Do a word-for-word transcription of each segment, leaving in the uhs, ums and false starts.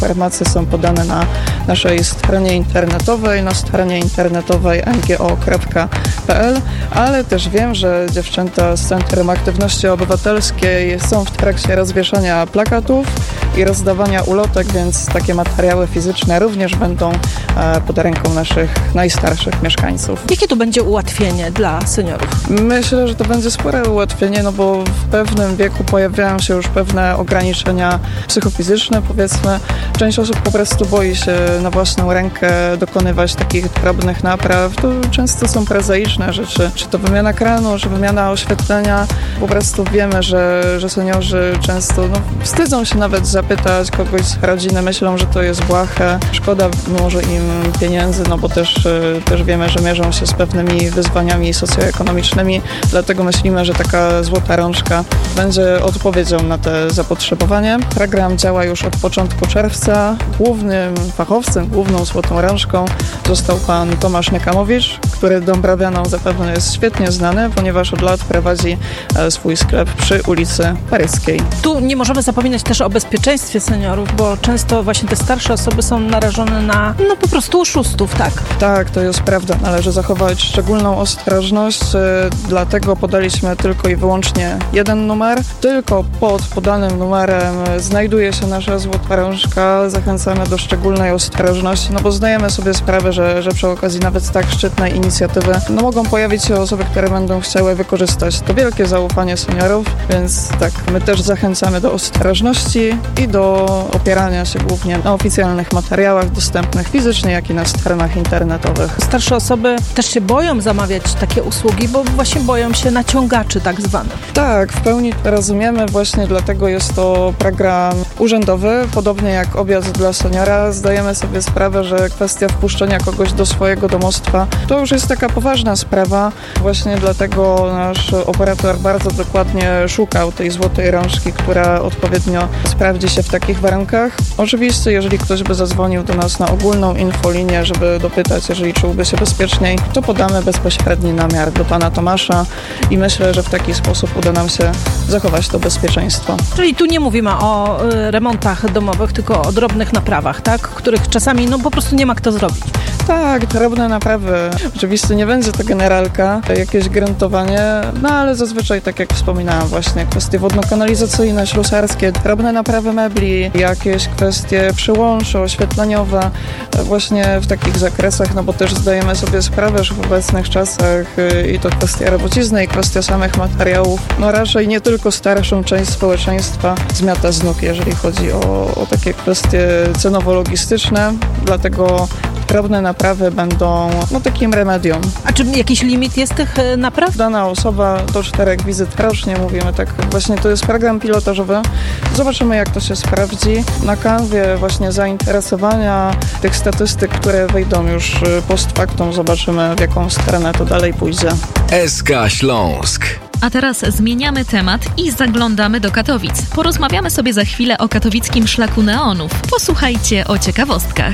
informacje są podane na naszej stronie internetowej, na stronie internetowej n g o kropka p l, ale też wiem, że dziewczęta z Centrum Aktywności Obywatelskiej są w trakcie rozwieszania plakatów i rozdawania ulotek, więc takie materiały fizyczne również będą pod ręką naszych najstarszych mieszkańców. Jakie to będzie ułatwienie dla seniorów? Myślę, że to będzie spore ułatwienie, no bo w pewnym wieku pojawiają się już pewne ograniczenia psychofizyczne, powiedzmy. Część osób po prostu boi się na własną rękę dokonywać takich drobnych napraw. To często są prozaiczne rzeczy, czy to wymiana kranu, czy wymiana oświetlenia. Po prostu wiemy, że, że seniorzy często no, wstydzą się nawet zapytać kogoś z rodziny, myślą, że to jest błahe. Szkoda może im pieniędzy, no bo też, też wiemy, że mierzą się z pewnymi wyzwaniami socjoekonomicznymi, dlatego myślimy, że taka złota rączka będzie odpowiedzią na te zapotrzebowanie. Program działa już od początku czerwca. Głównym fachowcem, główną złotą rączką został pan Tomasz Niekamowicz, który dąbrowianom zapewne jest świetnie znany, ponieważ od lat prowadzi swój sklep przy ulicy Paryskiej. Tu nie możemy zapominać też o bezpieczeństwie seniorów, bo często właśnie te starsze osoby są narażone na no po prostu oszustów, tak? Tak, to jest prawda. Należy zachować szczególną ostrożność, dlatego podaliśmy tylko i wyłącznie jeden numer. Tylko pod podanym numerem znajduje się nasza złota rączka. Zachęcamy do szczególnej ostrożności, no bo zdajemy sobie sprawę, że, że przy okazji nawet tak szczytnej inicjatywy no mogą pojawić się osoby, które będą chciały wykorzystać to wielkie zaufanie seniorów, więc tak, my też zachęcamy do ostrożności i do opierania się głównie na oficjalnych materiałach dostępnych fizycznie, jak i na stronach internetowych. Starsze osoby też się boją zamawiać takie usługi, bo właśnie boją się naciągaczy tak zwanych. Tak, w pełni to rozumiemy, właśnie dlatego jest to program urzędowy, podobnie jak obiad dla seniora. Zdajemy sobie sprawę, że kwestia wpuszczenia kogoś do swojego domostwa to już jest taka poważna sprawa. Właśnie dlatego nasz operator bardzo dokładnie szukał tej złotej rączki, która odpowiednio sprawdzi się w takich warunkach. Oczywiście, jeżeli ktoś by zadzwonił do nas na ogólną infolinię, żeby dopytać, jeżeli czułby się bezpieczniej, to podamy bezpośredni namiar do pana Tomasza i myślę, że w taki sposób uda nam się zachować to bezpieczeństwo. Czyli tu nie mówimy o y, remontach domowych, tylko o drobnych naprawach, tak? Których czasami no po prostu nie ma kto zrobić. Tak, drobne naprawy. Oczywiście nie będzie to generalka, jakieś gruntowanie, no ale zazwyczaj, tak jak wspominałam, właśnie kwestie wodno-kanalizacyjne, ślusarskie, drobne naprawy mebli, jakieś kwestie przyłącze, oświetleniowe, właśnie w takich zakresach, no bo też zdajemy sobie sprawę, że w obecnych czasach i to kwestia robocizny, i kwestia samych materiałów, no raczej nie tylko starszą część społeczeństwa zmiata z nóg, jeżeli chodzi o, o takie kwestie cenowo-logistyczne, dlatego drobne naprawy będą no, takim remedium. A czy jakiś limit jest tych napraw? Dana osoba do czterech wizyt rocznie, mówimy tak, właśnie to jest program pilotażowy. Zobaczymy, jak to się sprawdzi. Na kanwie właśnie zainteresowania tych statystyk, które wejdą już post factum, zobaczymy, w jaką stronę to dalej pójdzie. S K Śląsk. A teraz zmieniamy temat i zaglądamy do Katowic. Porozmawiamy sobie za chwilę o katowickim szlaku neonów. Posłuchajcie o ciekawostkach.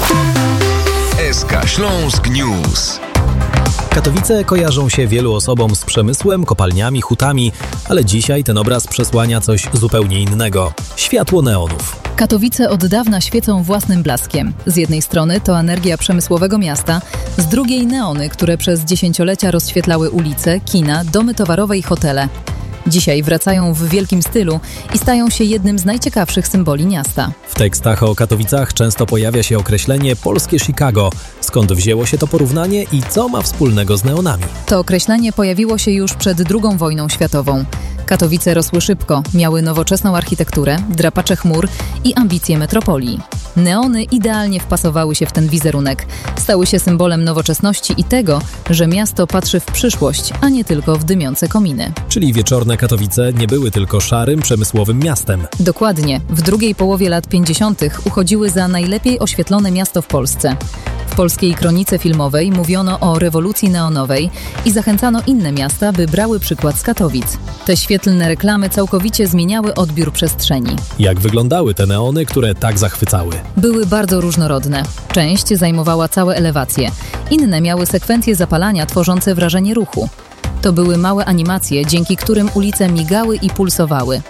S K Śląsk News. Katowice kojarzą się wielu osobom z przemysłem, kopalniami, hutami, ale dzisiaj ten obraz przesłania coś zupełnie innego. Światło neonów. Katowice od dawna świecą własnym blaskiem. Z jednej strony to energia przemysłowego miasta, z drugiej neony, które przez dziesięciolecia rozświetlały ulice, kina, domy towarowe i hotele. Dzisiaj wracają w wielkim stylu i stają się jednym z najciekawszych symboli miasta. W tekstach o Katowicach często pojawia się określenie polskie Chicago. Skąd wzięło się to porównanie i co ma wspólnego z neonami? To określenie pojawiło się już przed drugą wojną światową. Katowice rosły szybko, miały nowoczesną architekturę, drapacze chmur i ambicje metropolii. Neony idealnie wpasowały się w ten wizerunek. Stały się symbolem nowoczesności i tego, że miasto patrzy w przyszłość, a nie tylko w dymiące kominy. Czyli wieczorne Katowice nie były tylko szarym, przemysłowym miastem. Dokładnie. W drugiej połowie lat pięćdziesiątych uchodziły za najlepiej oświetlone miasto w Polsce. W polskiej kronice filmowej mówiono o rewolucji neonowej i zachęcano inne miasta, by brały przykład z Katowic. Te świetlne reklamy całkowicie zmieniały odbiór przestrzeni. Jak wyglądały te neony, które tak zachwycały? Były bardzo różnorodne. Część zajmowała całe elewacje. Inne miały sekwencje zapalania tworzące wrażenie ruchu. To były małe animacje, dzięki którym ulice migały i pulsowały.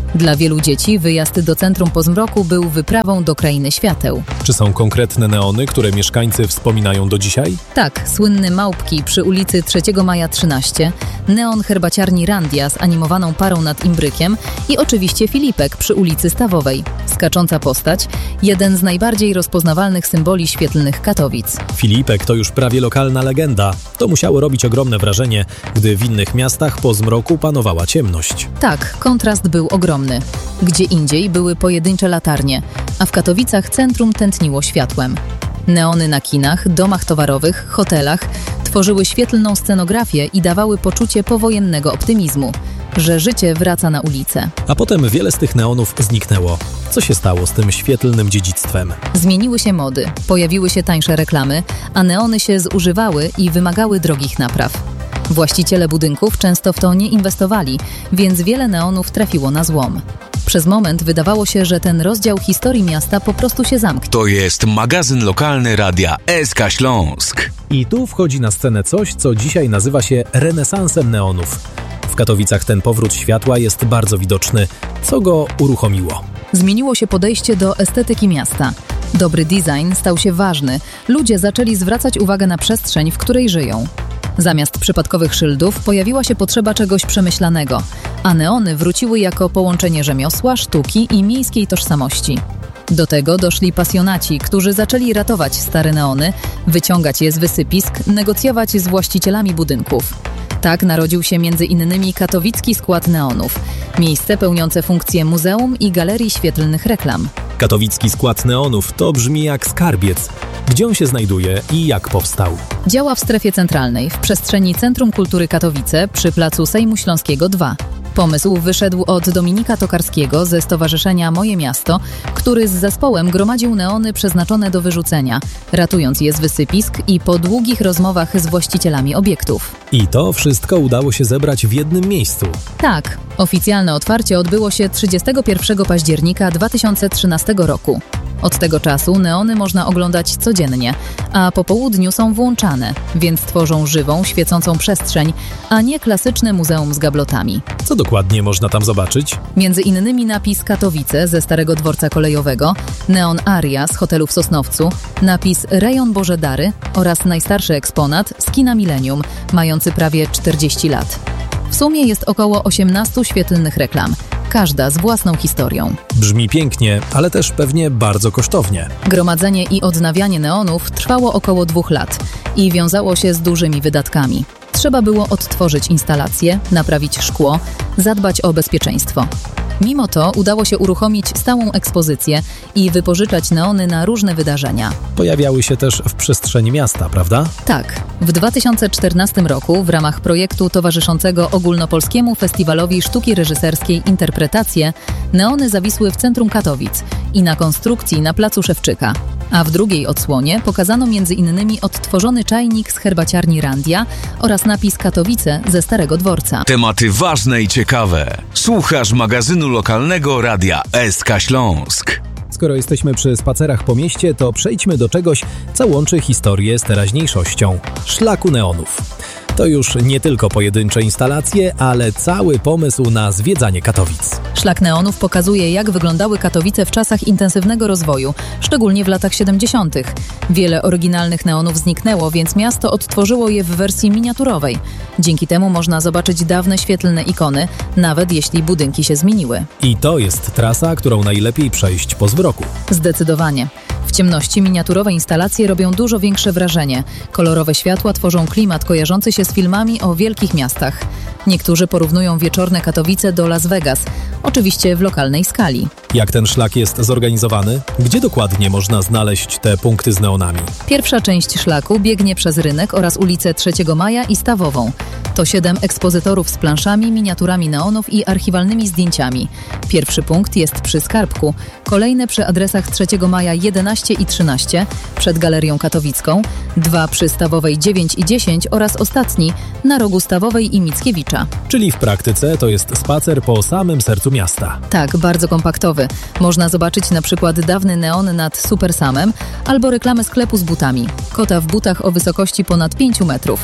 Dla wielu dzieci wyjazd do centrum po zmroku był wyprawą do krainy świateł. Czy są konkretne neony, które mieszkańcy wspominają do dzisiaj? Tak, słynny Małpki przy ulicy trzeciego Maja trzynaście, neon herbaciarni Randia z animowaną parą nad imbrykiem i oczywiście Filipek przy ulicy Stawowej. Skacząca postać, jeden z najbardziej rozpoznawalnych symboli świetlnych Katowic. Filipek to już prawie lokalna legenda. To musiało robić ogromne wrażenie, gdy w innych miastach po zmroku panowała ciemność. Tak, kontrast był ogromny. Gdzie indziej były pojedyncze latarnie, a w Katowicach centrum tętniło światłem. Neony na kinach, domach towarowych, hotelach tworzyły świetlną scenografię i dawały poczucie powojennego optymizmu, że życie wraca na ulicę. A potem wiele z tych neonów zniknęło. Co się stało z tym świetlnym dziedzictwem? Zmieniły się mody, pojawiły się tańsze reklamy, a neony się zużywały i wymagały drogich napraw. Właściciele budynków często w to nie inwestowali, więc wiele neonów trafiło na złom. Przez moment wydawało się, że ten rozdział historii miasta po prostu się zamknie. To jest magazyn lokalny radia S K Śląsk. I tu wchodzi na scenę coś, co dzisiaj nazywa się renesansem neonów. W Katowicach ten powrót światła jest bardzo widoczny. Co go uruchomiło? Zmieniło się podejście do estetyki miasta. Dobry design stał się ważny. Ludzie zaczęli zwracać uwagę na przestrzeń, w której żyją. Zamiast przypadkowych szyldów pojawiła się potrzeba czegoś przemyślanego, a neony wróciły jako połączenie rzemiosła, sztuki i miejskiej tożsamości. Do tego doszli pasjonaci, którzy zaczęli ratować stare neony, wyciągać je z wysypisk, negocjować z właścicielami budynków. Tak narodził się między innymi katowicki skład neonów, miejsce pełniące funkcję muzeum i galerii świetlnych reklam. Katowicki skład neonów to brzmi jak skarbiec. Gdzie on się znajduje i jak powstał? Działa w strefie centralnej, w przestrzeni Centrum Kultury Katowice przy placu Sejmu Śląskiego dwa. Pomysł wyszedł od Dominika Tokarskiego ze Stowarzyszenia Moje Miasto, który z zespołem gromadził neony przeznaczone do wyrzucenia, ratując je z wysypisk i po długich rozmowach z właścicielami obiektów. I to wszystko udało się zebrać w jednym miejscu. Tak, oficjalne otwarcie odbyło się trzydziestego pierwszego października dwa tysiące trzynastego roku. Od tego czasu neony można oglądać codziennie, a po południu są włączane, więc tworzą żywą, świecącą przestrzeń, a nie klasyczne muzeum z gablotami. Co dokładnie można tam zobaczyć? Między innymi napis Katowice ze Starego Dworca Kolejowego, neon Aria z hotelu w Sosnowcu, napis Rejon Boże Dary oraz najstarszy eksponat z kina Millennium, mający prawie czterdzieści lat. W sumie jest około osiemnastu świetlnych reklam, każda z własną historią. Brzmi pięknie, ale też pewnie bardzo kosztownie. Gromadzenie i odnawianie neonów trwało około dwóch lat i wiązało się z dużymi wydatkami. Trzeba było odtworzyć instalację, naprawić szkło, zadbać o bezpieczeństwo. Mimo to udało się uruchomić stałą ekspozycję i wypożyczać neony na różne wydarzenia. Pojawiały się też w przestrzeni miasta, prawda? Tak. W dwa tysiące czternastym roku w ramach projektu towarzyszącego Ogólnopolskiemu Festiwalowi Sztuki Reżyserskiej Interpretacje neony zawisły w centrum Katowic i na konstrukcji na placu Szewczyka. A w drugiej odsłonie pokazano między innymi odtworzony czajnik z herbaciarni Randia oraz napis Katowice ze Starego Dworca. Tematy ważne i ciekawe. Słuchasz magazynu lokalnego radia S K Śląsk. Skoro jesteśmy przy spacerach po mieście, to przejdźmy do czegoś, co łączy historię z teraźniejszością. Szlaku neonów. To już nie tylko pojedyncze instalacje, ale cały pomysł na zwiedzanie Katowic. Szlak neonów pokazuje, jak wyglądały Katowice w czasach intensywnego rozwoju, szczególnie w latach siedemdziesiątych. Wiele oryginalnych neonów zniknęło, więc miasto odtworzyło je w wersji miniaturowej. Dzięki temu można zobaczyć dawne świetlne ikony, nawet jeśli budynki się zmieniły. I to jest trasa, którą najlepiej przejść po zmroku. Zdecydowanie. W ciemności miniaturowe instalacje robią dużo większe wrażenie. Kolorowe światła tworzą klimat kojarzący się z filmami o wielkich miastach. Niektórzy porównują wieczorne Katowice do Las Vegas, oczywiście w lokalnej skali. Jak ten szlak jest zorganizowany? Gdzie dokładnie można znaleźć te punkty z neonami? Pierwsza część szlaku biegnie przez rynek oraz ulicę trzeciego Maja i Stawową. To siedem ekspozytorów z planszami, miniaturami neonów i archiwalnymi zdjęciami. Pierwszy punkt jest przy Skarbku, kolejne przy adresach trzeciego Maja jedenaście i trzynaście, przed Galerią Katowicką, dwa przy Stawowej dziewięć i dziesięć oraz ostatni na rogu Stawowej i Mickiewicza. Czyli w praktyce to jest spacer po samym sercu miasta. Tak, bardzo kompaktowy. Można zobaczyć na przykład dawny neon nad Supersamem albo reklamę sklepu z butami. Kota w butach o wysokości ponad pięciu metrów.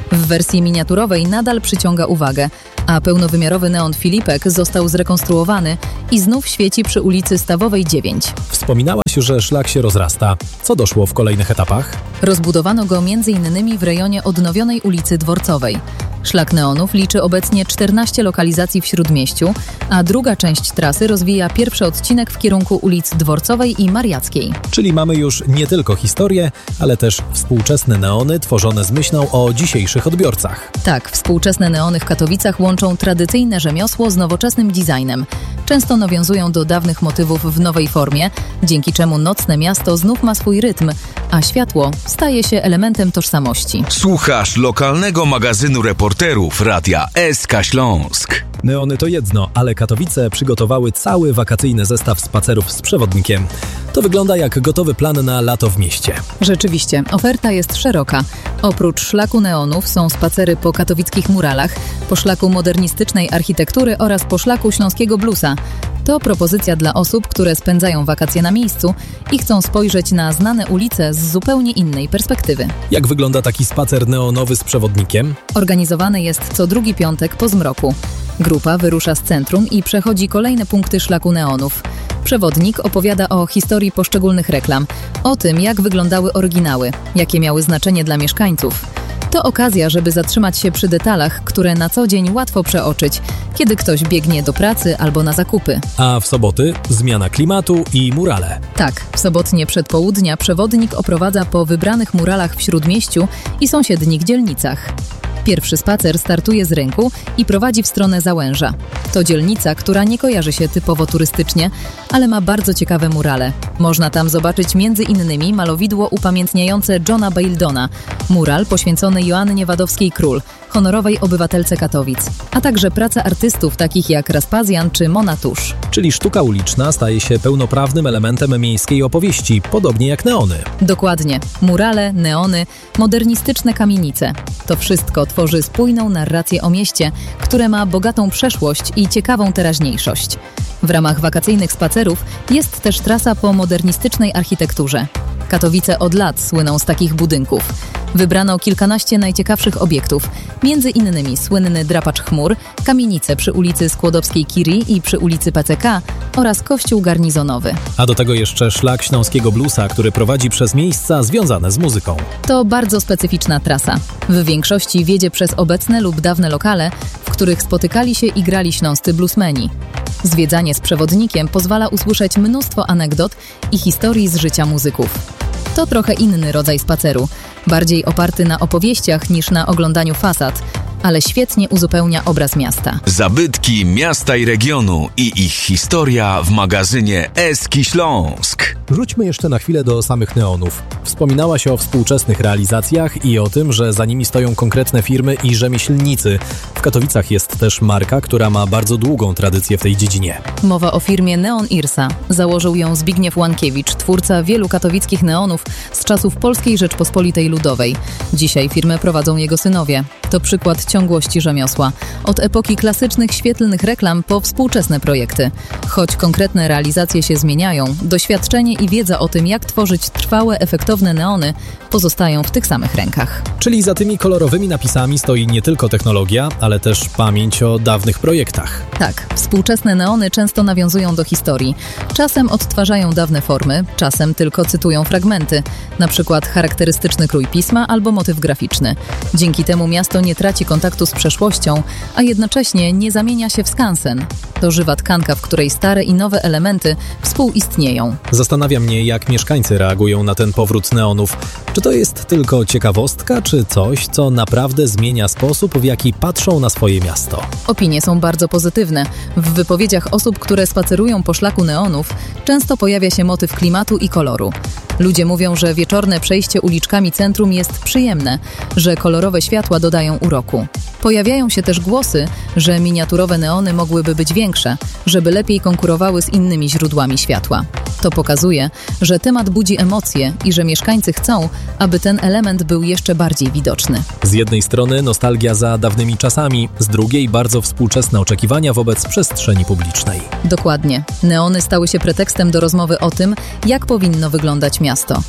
W wersji miniaturowej nadal przyciąga uwagę, a pełnowymiarowy neon Filipek został zrekonstruowany i znów świeci przy ulicy Stawowej dziewięć. Wspominałaś, że szlak się rozrasta. Co doszło w kolejnych etapach? Rozbudowano go między innymi w rejonie odnowionej ulicy Dworcowej. Szlak neonów liczy obecnie czternaście lokalizacji w Śródmieściu, a druga część trasy rozwija pierwszy odcinek w kierunku ulic Dworcowej i Mariackiej. Czyli mamy już nie tylko historię, ale też współczesne neony tworzone z myślą o dzisiejszych odbiorcach. Tak, współczesne neony w Katowicach łączą tradycyjne rzemiosło z nowoczesnym designem. Często nawiązują do dawnych motywów w nowej formie, dzięki czemu nocne miasto znów ma swój rytm, a światło staje się elementem tożsamości. Słuchasz lokalnego magazynu reporterów Radia S K Śląsk. Neony to jedno, ale Katowice przygotowały cały wakacyjny zestaw spacerów z przewodnikiem. To wygląda jak gotowy plan na lato w mieście. Rzeczywiście, oferta jest szeroka. Oprócz szlaku neonów są spacery po katowickich muralach, po szlaku modernistycznej architektury oraz po szlaku śląskiego bluesa. To propozycja dla osób, które spędzają wakacje na miejscu i chcą spojrzeć na znane ulice z zupełnie innej perspektywy. Jak wygląda taki spacer neonowy z przewodnikiem? Organizowany jest co drugi piątek po zmroku. Grupa wyrusza z centrum i przechodzi kolejne punkty szlaku neonów. Przewodnik opowiada o historii poszczególnych reklam, o tym, jak wyglądały oryginały, jakie miały znaczenie dla mieszkańców. To okazja, żeby zatrzymać się przy detalach, które na co dzień łatwo przeoczyć, kiedy ktoś biegnie do pracy albo na zakupy. A w soboty zmiana klimatu i murale. Tak, w sobotnie przedpołudnia przewodnik oprowadza po wybranych muralach w Śródmieściu i sąsiednich dzielnicach. Pierwszy spacer startuje z rynku i prowadzi w stronę Załęża. To dzielnica, która nie kojarzy się typowo turystycznie, ale ma bardzo ciekawe murale. Można tam zobaczyć między innymi malowidło upamiętniające Johna Bayldona, mural poświęcony Joannie Wadowskiej-Król, honorowej obywatelce Katowic, a także prace artystów takich jak Raspazjan czy Mona Tusz. Czyli sztuka uliczna staje się pełnoprawnym elementem miejskiej opowieści, podobnie jak neony. Dokładnie. Murale, neony, modernistyczne kamienice. To wszystko tworzy spójną narrację o mieście, które ma bogatą przeszłość i ciekawą teraźniejszość. W ramach wakacyjnych spacerów jest też trasa po modernistycznej architekturze. Katowice od lat słyną z takich budynków. Wybrano kilkanaście najciekawszych obiektów, między innymi słynny drapacz chmur, kamienice przy ulicy Skłodowskiej-Curie i przy ulicy P C K oraz kościół garnizonowy. A do tego jeszcze szlak śląskiego bluesa, który prowadzi przez miejsca związane z muzyką. To bardzo specyficzna trasa. W większości wiedzie przez obecne lub dawne lokale, w których spotykali się i grali śląscy bluesmeni. Zwiedzanie z przewodnikiem pozwala usłyszeć mnóstwo anegdot i historii z życia muzyków. To trochę inny rodzaj spaceru, bardziej oparty na opowieściach niż na oglądaniu fasad, ale świetnie uzupełnia obraz miasta. Zabytki miasta i regionu i ich historia w magazynie S K Śląsk. Wróćmy jeszcze na chwilę do samych neonów. Wspominałaś o współczesnych realizacjach i o tym, że za nimi stoją konkretne firmy i rzemieślnicy. W Katowicach jest też marka, która ma bardzo długą tradycję w tej dziedzinie. Mowa o firmie Neon Irsa. Założył ją Zbigniew Łankiewicz, twórca wielu katowickich neonów z czasów Polskiej Rzeczpospolitej Ludowej. Dzisiaj firmę prowadzą jego synowie. To przykład ciągłości rzemiosła. Od epoki klasycznych świetlnych reklam po współczesne projekty. Choć konkretne realizacje się zmieniają, doświadczenie i wiedza o tym, jak tworzyć trwałe, efektowne neony, pozostają w tych samych rękach. Czyli za tymi kolorowymi napisami stoi nie tylko technologia, ale też pamięć o dawnych projektach. Tak, współczesne neony często nawiązują do historii. Czasem odtwarzają dawne formy, czasem tylko cytują fragmenty, na przykład charakterystyczny krój pisma albo motyw graficzny. Dzięki temu miasto nie traci kontaktu z przeszłością, a jednocześnie nie zamienia się w skansen. To żywa tkanka, w której stare i nowe elementy współistnieją. Zastanawia mnie, jak mieszkańcy reagują na ten powrót neonów. Czy to jest tylko ciekawostka, czy coś, co naprawdę zmienia sposób, w jaki patrzą na swoje miasto? Opinie są bardzo pozytywne. W wypowiedziach osób, które spacerują po szlaku neonów, często pojawia się motyw klimatu i koloru. Ludzie mówią, że wieczorne przejście uliczkami centrum jest przyjemne, że kolorowe światła dodają uroku. Pojawiają się też głosy, że miniaturowe neony mogłyby być większe, żeby lepiej konkurowały z innymi źródłami światła. To pokazuje, że temat budzi emocje i że mieszkańcy chcą, aby ten element był jeszcze bardziej widoczny. Z jednej strony nostalgia za dawnymi czasami, z drugiej bardzo współczesne oczekiwania wobec przestrzeni publicznej. Dokładnie. Neony stały się pretekstem do rozmowy o tym, jak powinno wyglądać miasto.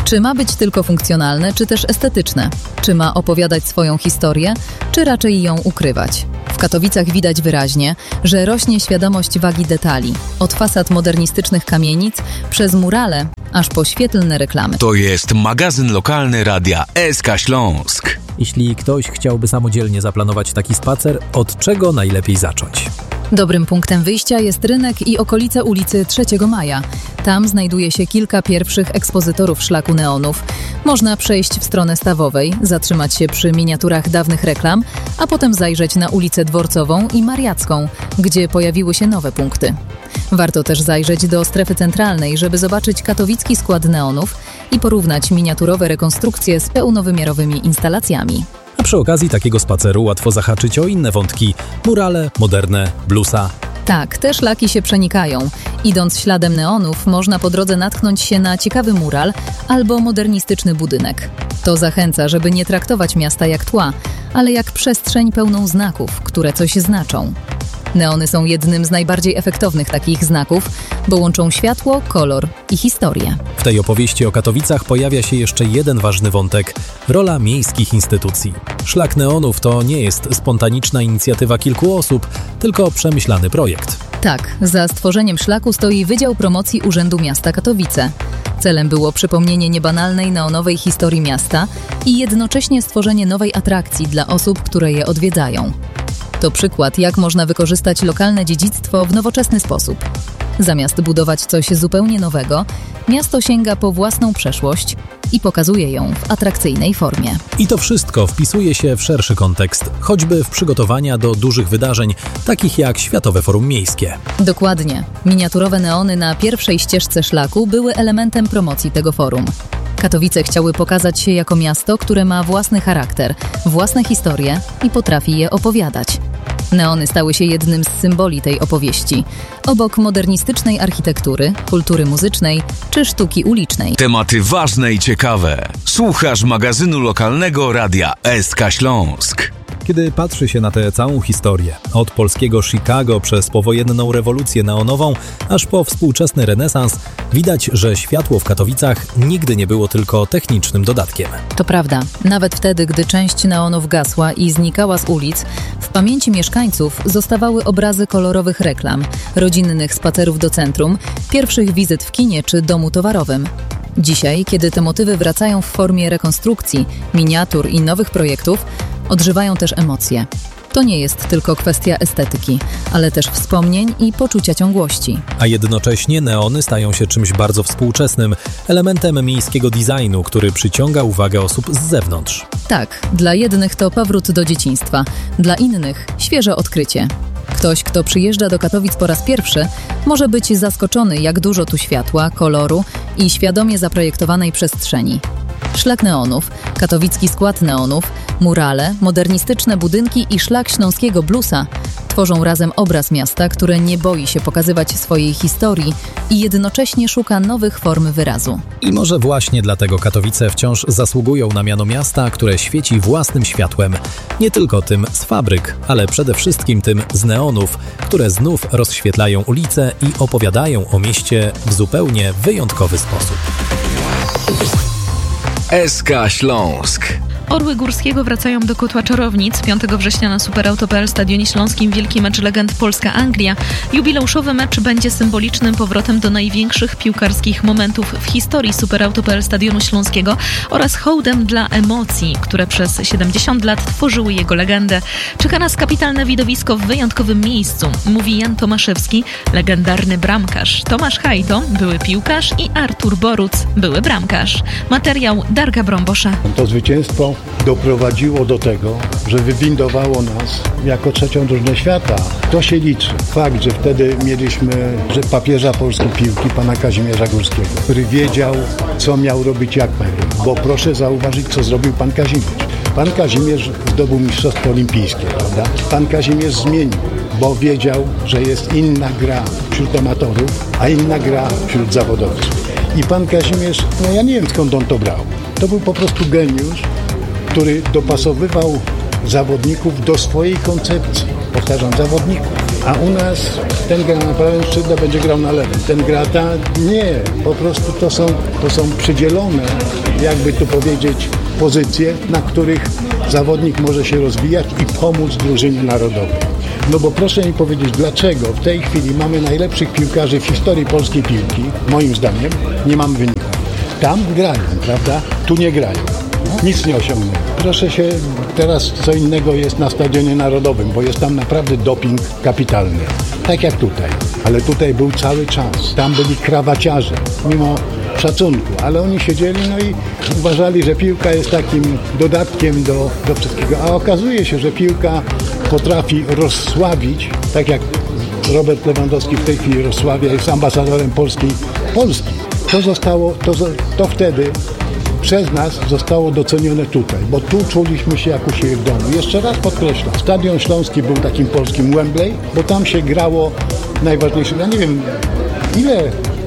Czy ma być tylko funkcjonalne, czy też estetyczne? Czy ma opowiadać swoją historię, czy raczej ją ukrywać? W Katowicach widać wyraźnie, że rośnie świadomość wagi detali. Od fasad modernistycznych kamienic, przez murale, aż po świetlne reklamy. To jest magazyn lokalny Radia S K Śląsk. Jeśli ktoś chciałby samodzielnie zaplanować taki spacer, od czego najlepiej zacząć? Dobrym punktem wyjścia jest rynek i okolice ulicy trzeciego Maja. Tam znajduje się kilka pierwszych ekspozytorów szlaku neonów. Można przejść w stronę Stawowej, zatrzymać się przy miniaturach dawnych reklam, a potem zajrzeć na ulicę Dworcową i Mariacką, gdzie pojawiły się nowe punkty. Warto też zajrzeć do strefy centralnej, żeby zobaczyć katowicki skład neonów i porównać miniaturowe rekonstrukcje z pełnowymiarowymi instalacjami. A przy okazji takiego spaceru łatwo zahaczyć o inne wątki. Murale, moderne, bluesa. Tak, te szlaki się przenikają. Idąc śladem neonów, można po drodze natknąć się na ciekawy mural albo modernistyczny budynek. To zachęca, żeby nie traktować miasta jak tła, ale jak przestrzeń pełną znaków, które coś znaczą. Neony są jednym z najbardziej efektownych takich znaków, bo łączą światło, kolor i historię. W tej opowieści o Katowicach pojawia się jeszcze jeden ważny wątek – rola miejskich instytucji. Szlak neonów to nie jest spontaniczna inicjatywa kilku osób, tylko przemyślany projekt. Tak, za stworzeniem szlaku stoi Wydział Promocji Urzędu Miasta Katowice. Celem było przypomnienie niebanalnej neonowej historii miasta i jednocześnie stworzenie nowej atrakcji dla osób, które je odwiedzają. To przykład, jak można wykorzystać lokalne dziedzictwo w nowoczesny sposób. Zamiast budować coś zupełnie nowego, miasto sięga po własną przeszłość i pokazuje ją w atrakcyjnej formie. I to wszystko wpisuje się w szerszy kontekst, choćby w przygotowania do dużych wydarzeń, takich jak Światowe Forum Miejskie. Dokładnie. Miniaturowe neony na pierwszej ścieżce szlaku były elementem promocji tego forum. Katowice chciały pokazać się jako miasto, które ma własny charakter, własne historie i potrafi je opowiadać. Neony stały się jednym z symboli tej opowieści, obok modernistycznej architektury, kultury muzycznej czy sztuki ulicznej. Tematy ważne i ciekawe. Słuchasz magazynu lokalnego Radia S K Śląsk. Kiedy patrzy się na tę całą historię, od polskiego Chicago przez powojenną rewolucję neonową, aż po współczesny renesans, widać, że światło w Katowicach nigdy nie było tylko technicznym dodatkiem. To prawda. Nawet wtedy, gdy część neonów gasła i znikała z ulic, w pamięci mieszkańców zostawały obrazy kolorowych reklam, rodzinnych spacerów do centrum, pierwszych wizyt w kinie czy domu towarowym. Dzisiaj, kiedy te motywy wracają w formie rekonstrukcji, miniatur i nowych projektów, odżywają też emocje. To nie jest tylko kwestia estetyki, ale też wspomnień i poczucia ciągłości. A jednocześnie neony stają się czymś bardzo współczesnym, elementem miejskiego designu, który przyciąga uwagę osób z zewnątrz. Tak, dla jednych to powrót do dzieciństwa, dla innych świeże odkrycie. Ktoś, kto przyjeżdża do Katowic po raz pierwszy, może być zaskoczony, jak dużo tu światła, koloru i świadomie zaprojektowanej przestrzeni. Szlak neonów, katowicki skład neonów, murale, modernistyczne budynki i szlak śląskiego bluesa tworzą razem obraz miasta, które nie boi się pokazywać swojej historii i jednocześnie szuka nowych form wyrazu. I może właśnie dlatego Katowice wciąż zasługują na miano miasta, które świeci własnym światłem. Nie tylko tym z fabryk, ale przede wszystkim tym z neonów, które znów rozświetlają ulice i opowiadają o mieście w zupełnie wyjątkowy sposób. S K Śląsk. Orły Górskiego wracają do kotła czarownic. piątego września na Superauto kropka p l Stadionie Śląskim wielki mecz legend Polska-Anglia. Jubileuszowy mecz będzie symbolicznym powrotem do największych piłkarskich momentów w historii Superauto kropka p l Stadionu Śląskiego oraz hołdem dla emocji, które przez siedemdziesiąt lat tworzyły jego legendę. Czeka nas kapitalne widowisko w wyjątkowym miejscu, mówi Jan Tomaszewski, legendarny bramkarz. Tomasz Hajto, były piłkarz i Artur Boruc, były bramkarz. Materiał Darga Brąbosza. To zwycięstwo doprowadziło do tego, że wywindowało nas jako trzecią drużynę świata. To się liczy. Fakt, że wtedy mieliśmy że papieża polskiej piłki, pana Kazimierza Górskiego, który wiedział, co miał robić, jak miał robić. Bo proszę zauważyć, co zrobił pan Kazimierz. Pan Kazimierz zdobył mistrzostwo olimpijskie, prawda? Pan Kazimierz zmienił, bo wiedział, że jest inna gra wśród amatorów, a inna gra wśród zawodowców. I pan Kazimierz, no ja nie wiem, skąd on to brał. To był po prostu geniusz, który dopasowywał zawodników do swojej koncepcji. Powtarzam, zawodników. A u nas ten gra na prawym skrzydle, będzie grał na lewym. Ten gra ta... Nie, po prostu to są, to są przydzielone, jakby tu powiedzieć, pozycje, na których zawodnik może się rozwijać i pomóc drużynie narodowej. No bo proszę mi powiedzieć, dlaczego w tej chwili mamy najlepszych piłkarzy w historii polskiej piłki, moim zdaniem, nie mamy wyników. Tam grają, prawda? Tu nie grają. Nic nie osiągną. Proszę się, teraz co innego jest na Stadionie Narodowym, bo jest tam naprawdę doping kapitalny. Tak jak tutaj. Ale tutaj był cały czas. Tam byli krawaciarze, mimo szacunku, ale oni siedzieli no i uważali, że piłka jest takim dodatkiem do, do wszystkiego. A okazuje się, że piłka potrafi rozsławić, tak jak Robert Lewandowski w tej chwili rozsławia, jest ambasadorem Polski. Polski. To zostało, to, to wtedy przez nas zostało docenione tutaj, bo tu czuliśmy się jak u siebie w domu. Jeszcze raz podkreślam, Stadion Śląski był takim polskim Wembley, bo tam się grało najważniejsze. Ja nie wiem, ile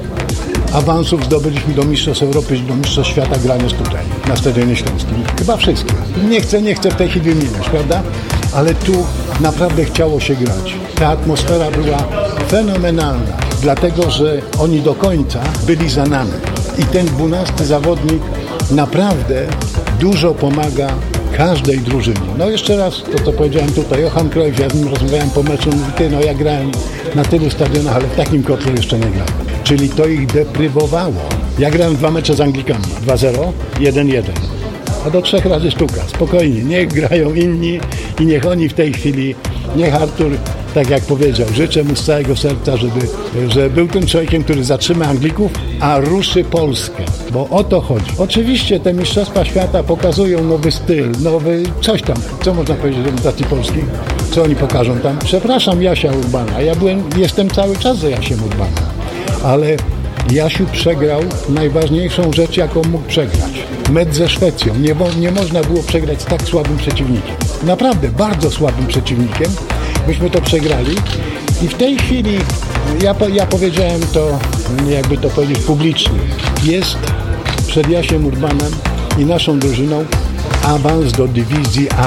awansów zdobyliśmy do Mistrzostw Europy, do Mistrzostw Świata grając tutaj, na Stadionie Śląskim. Chyba wszystkie. Nie chcę, nie chcę w tej chwili wymieniać, prawda? Ale tu naprawdę chciało się grać. Ta atmosfera była fenomenalna, dlatego że oni do końca byli za nami. I ten dwunasty zawodnik naprawdę dużo pomaga każdej drużynie. No jeszcze raz to, co powiedziałem tutaj, Johan Cruyff, ja z nim rozmawiałem po meczu, mówi, ty, no ja grałem na tylu stadionach, ale w takim kotle jeszcze nie grałem. Czyli to ich deprywowało. Ja grałem dwa mecze z Anglikami, dwa zero, jeden jeden. A do trzech razy sztuka, spokojnie, niech grają inni i niech oni w tej chwili, niech Artur, tak jak powiedział, życzę mu z całego serca, żeby, że był tym człowiekiem, który zatrzyma Anglików, a ruszy Polskę, bo o to chodzi. Oczywiście te Mistrzostwa Świata pokazują nowy styl, nowy coś tam, co można powiedzieć o reprezentacji Polski, co oni pokażą tam. Przepraszam Jasia Urbana, ja byłem, jestem cały czas za Jasiem Urbana, ale Jasiu przegrał najważniejszą rzecz, jaką mógł przegrać. Mecz ze Szwecją. Nie, nie można było przegrać z tak słabym przeciwnikiem. Naprawdę bardzo słabym przeciwnikiem. Myśmy to przegrali i w tej chwili, ja, ja powiedziałem to, jakby to powiedzieć publicznie, jest przed Jasiem Urbanem i naszą drużyną awans do dywizji A.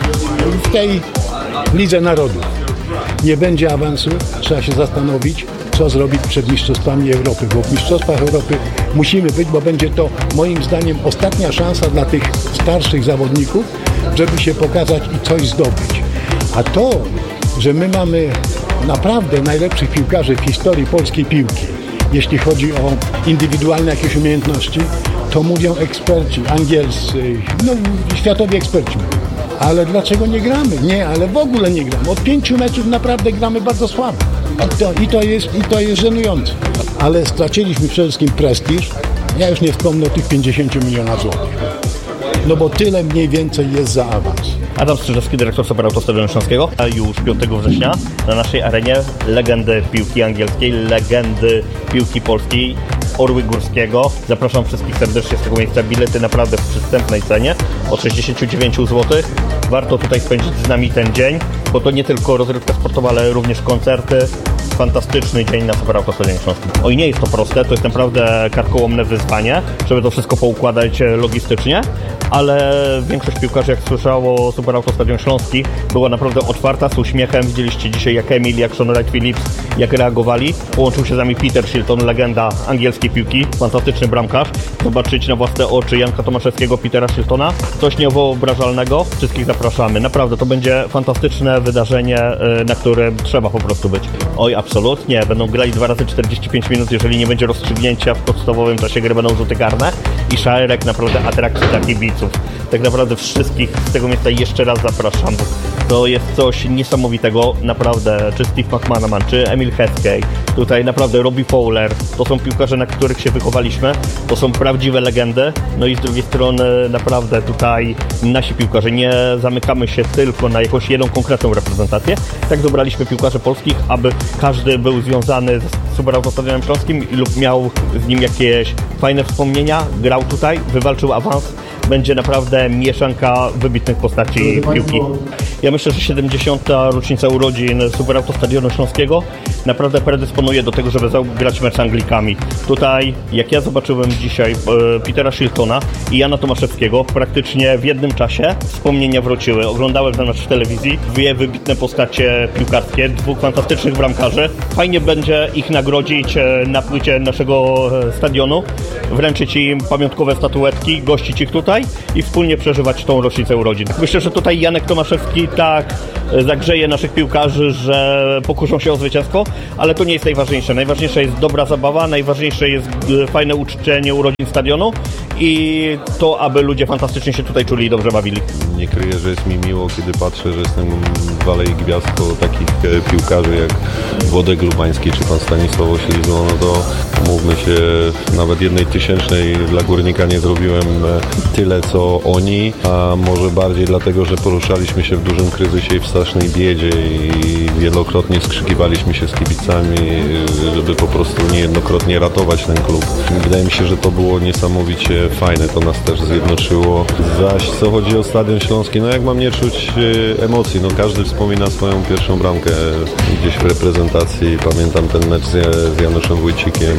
W tej Lidze Narodów nie będzie awansu, trzeba się zastanowić, co zrobić przed Mistrzostwami Europy, bo w Mistrzostwach Europy musimy być, bo będzie to moim zdaniem ostatnia szansa dla tych starszych zawodników, żeby się pokazać i coś zdobyć. A to, że my mamy naprawdę najlepszych piłkarzy w historii polskiej piłki, jeśli chodzi o indywidualne jakieś umiejętności, to mówią eksperci angielscy, no światowi eksperci. Ale dlaczego nie gramy? Nie, ale w ogóle nie gramy. Od pięciu meczów naprawdę gramy bardzo słabo. I to, i to, jest, i to jest żenujące. Ale straciliśmy przede wszystkim prestiż. Ja już nie wspomnę o tych pięćdziesięciu milionach złotych. No bo tyle mniej więcej jest za awans. Adam Strzyżewski, dyrektor Superauto Stadionu Śląskiego. A już piątego września na naszej arenie legendy piłki angielskiej, legendy piłki polskiej, Orły Górskiego. Zapraszam wszystkich serdecznie z tego miejsca. Bilety naprawdę w przystępnej cenie od sześćdziesiąt dziewięć złotych. Warto tutaj spędzić z nami ten dzień, bo to nie tylko rozrywka sportowa, ale również koncerty. Fantastyczny dzień na Superauto Stadionie Śląskim. Oj, nie jest to proste, to jest naprawdę karkołomne wyzwanie, żeby to wszystko poukładać logistycznie, ale większość piłkarzy, jak słyszało Superauto Stadion Śląski, była naprawdę otwarta, z uśmiechem. Widzieliście dzisiaj, jak Emil, jak Sean Wright Phillips, jak reagowali. Połączył się z nami Peter Shilton, legenda angielskiej piłki, fantastyczny bramkarz. Zobaczyć na własne oczy Janka Tomaszewskiego, Petera Shiltona. Coś niewyobrażalnego. Wszystkich zapraszamy. Naprawdę, to będzie fantastyczne wydarzenie, na którym trzeba po prostu być. Oj, absolutnie. Będą grali dwa razy czterdzieści pięć minut, jeżeli nie będzie rozstrzygnięcia w podstawowym czasie gry, będą rzuty karne i szereg naprawdę atrakcji dla kibiców. Tak naprawdę wszystkich z tego miejsca jeszcze raz zapraszam. To jest coś niesamowitego, naprawdę, czy Steve McManaman, czy Emil Heskey, tutaj naprawdę Robbie Fowler, to są piłkarze, na których się wychowaliśmy, to są prawdziwe legendy, no i z drugiej strony naprawdę tutaj nasi piłkarze, nie zamykamy się tylko na jakąś jedną konkretną reprezentację, tak dobraliśmy piłkarzy polskich, aby każdy był związany z Superauto Stadionem Śląskim lub miał z nim jakieś fajne wspomnienia, grał tutaj, wywalczył awans, będzie naprawdę mieszanka wybitnych postaci piłki. Ja myślę, że siedemdziesiąta rocznica urodzin Superautostadionu Śląskiego naprawdę predysponuje do tego, żeby zagrać mecz z Anglikami. Tutaj, jak ja zobaczyłem dzisiaj e, Petera Shiltona i Jana Tomaszewskiego, praktycznie w jednym czasie wspomnienia wróciły. Oglądałem ten mecz w telewizji, dwie wybitne postacie piłkarskie, dwóch fantastycznych bramkarzy. Fajnie będzie ich nagrodzić e, na płycie naszego e, stadionu, wręczyć im pamiątkowe statuetki, gościć ich tutaj i wspólnie przeżywać tą rocznicę urodzin. Myślę, że tutaj Janek Tomaszewski tak zagrzeje naszych piłkarzy, że pokuszą się o zwycięstwo, ale to nie jest najważniejsze. Najważniejsza jest dobra zabawa, najważniejsze jest fajne uczczenie urodzin stadionu i to, aby ludzie fantastycznie się tutaj czuli i dobrze bawili. Nie kryję, że jest mi miło, kiedy patrzę, że jestem w alei gwiazdką takich piłkarzy jak Włodek Lubański czy pan Stanisław Oślizło, no to mówmy się, nawet jednej tysięcznej dla Górnika nie zrobiłem tyle co oni, a może bardziej dlatego, że poruszaliśmy się w dużym kryzysie i w strasznej biedzie i wielokrotnie skrzykiwaliśmy się z kibicami, żeby po prostu niejednokrotnie ratować ten klub. Wydaje mi się, że to było niesamowicie fajne, to nas też zjednoczyło. Zaś co chodzi o Stadion Śląski, no jak mam nie czuć emocji, no każdy wspomina swoją pierwszą bramkę gdzieś w reprezentacji. Pamiętam ten mecz z, z Januszem Wójcikiem,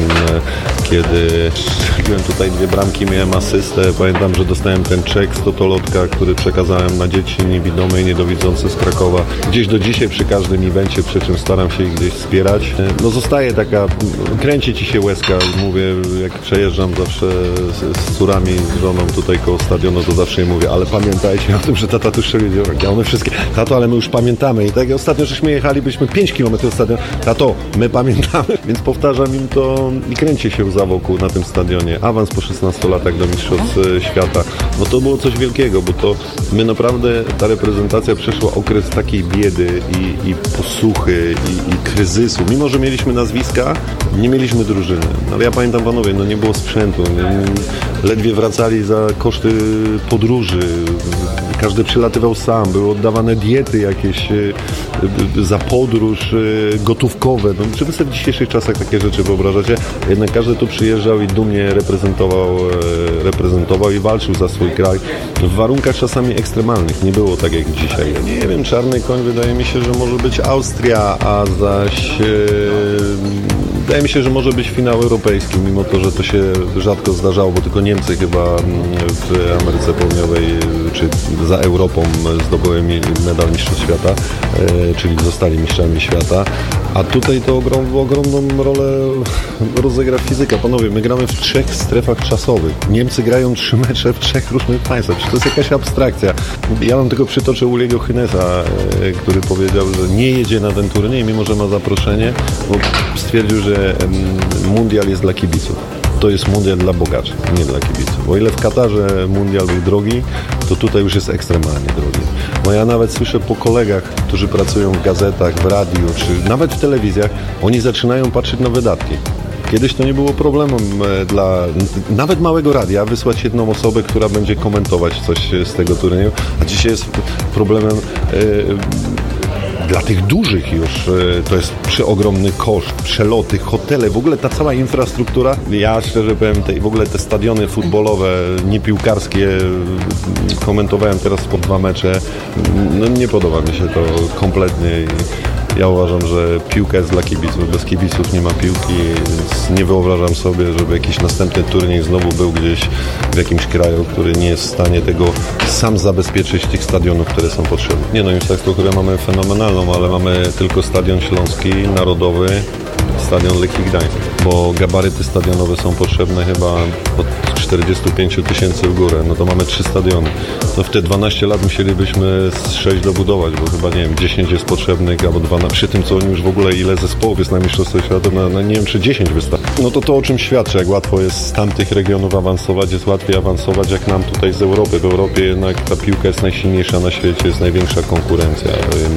kiedy strzeliłem tutaj dwie bramki, miałem asystę. Pamiętam, że dostałem ten czek z Totolotka, który przekazałem na dzieci niewidome i niedowidzące z Krakowa. Gdzieś do dzisiaj przy każdym evencie, przy czym staram się ich gdzieś wspierać. No zostaje taka, kręci ci się łezka, mówię, jak przejeżdżam zawsze z, z córami, z żoną tutaj koło stadionu, to zawsze jej mówię, ale pamiętajcie o tym, że tata tu strzelił dwie bramki. A one wszystkie, tato, ale my już pamiętamy. I tak ostatnio żeśmy jechali, byliśmy pięć kilometrów od stadionu. Tato, my pamiętamy. Więc powtarzam im to i kręci się łza wokół na tym stadionie. Awans po szesnastu latach do Mistrzostw Świata. No to było coś wielkiego, bo to my naprawdę, ta reprezentacja przeszła okres takiej biedy i, i posuchy i, i kryzysu. Mimo, że mieliśmy nazwiska, nie mieliśmy drużyny. Ale ja pamiętam, panowie, no nie było sprzętu. Nie, ledwie wracali za koszty podróży. Każdy przylatywał sam. Były oddawane diety jakieś za podróż, gotówkowe. No, czy wy sobie w dzisiejszych czasach takie rzeczy wyobrażacie? Jednak każdy tu przyjeżdżał i dumnie reprezentował, reprezentował i walczył za swój kraj. W warunkach czasami ekstremalnych. Nie było tak jak dzisiaj. Ja nie wiem, czarny koń wydaje mi się, że może być Austria, a zaś e, wydaje mi się, że może być finał europejski, mimo to, że to się rzadko zdarzało, bo tylko Niemcy chyba w Ameryce Południowej czy za Europą zdobyły medal Mistrzostw Świata, e, czyli zostali mistrzami świata. A tutaj to ogrom, ogromną rolę rozegra fizyka. Panowie, my gramy w trzech strefach czasowych. Niemcy grają trzy mecze w trzech różnych państwach. Czy to jest jakaś abstrakcja? Ja wam tylko przytoczę Uliego Hynesa, który powiedział, że nie jedzie na ten turniej, mimo że ma zaproszenie, bo stwierdził, że mundial jest dla kibiców. To jest mundial dla bogaczy, nie dla kibiców. O ile w Katarze mundial był drogi, to tutaj już jest ekstremalnie drogi. Bo ja nawet słyszę po kolegach, którzy pracują w gazetach, w radiu, czy nawet w telewizjach, oni zaczynają patrzeć na wydatki. Kiedyś to nie było problemem dla nawet małego radia wysłać jedną osobę, która będzie komentować coś z tego turnieju, a dzisiaj jest problemem yy, dla tych dużych już to jest przeogromny koszt, przeloty, hotele, w ogóle ta cała infrastruktura. Ja szczerze powiem, te, w ogóle te stadiony futbolowe, niepiłkarskie, komentowałem teraz po dwa mecze, no nie podoba mi się to kompletnie. Ja uważam, że piłka jest dla kibiców, bez kibiców nie ma piłki, więc nie wyobrażam sobie, żeby jakiś następny turniej znowu był gdzieś w jakimś kraju, który nie jest w stanie tego sam zabezpieczyć, tych stadionów, które są potrzebne. Nie no, infrastrukturę mamy fenomenalną, ale mamy tylko Stadion Śląski, Narodowy, Stadion Lechii Gdańsk, bo gabaryty stadionowe są potrzebne chyba od czterdziestu pięciu tysięcy w górę, no to mamy trzy stadiony. To w te dwanaście lat musielibyśmy z sześć dobudować, bo chyba, nie wiem, dziesięć jest potrzebnych, albo dwanaście, przy tym co oni już w ogóle, ile zespołów jest na Mistrzostwie Świata, na, na nie wiem, czy dziesięć wystarczy. No to to o czym świadczy, jak łatwo jest z tamtych regionów awansować, jest łatwiej awansować jak nam tutaj z Europy. W Europie jednak ta piłka jest najsilniejsza na świecie, jest największa konkurencja.